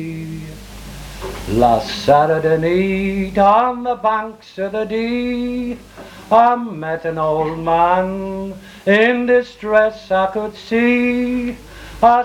Last Saturday night on the banks of the Dee, I met an old man in distress I could see.